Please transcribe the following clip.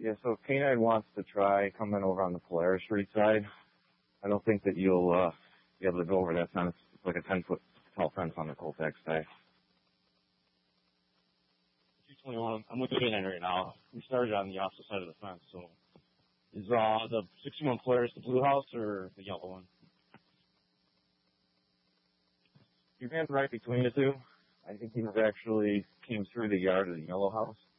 Yeah, so K9 wants to try coming over on the Polaris Street side. I don't think that you'll be able to go over that fence. It's like a 10-foot tall fence on the Colfax side. 221, I'm with K9 right now. We started on the opposite side of the fence, so is the 61 Polaris the blue house or the yellow one? Your man's right between the two. I think he actually came through the yard of the yellow house.